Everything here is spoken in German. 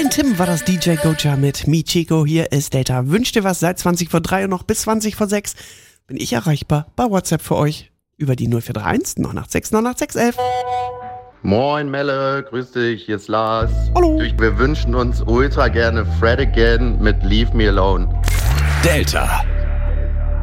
Moin Tim, war das DJ Gocha mit Michiko. Hier ist Delta. Wünscht dir was seit 20 vor 3 und noch bis 20 vor 6 bin ich erreichbar bei WhatsApp für euch über die 0431 986 98611. Moin Melle, grüß dich, hier ist Lars. Hallo. Wir wünschen uns ultra gerne Fred Again mit Leave Me Alone. Delta.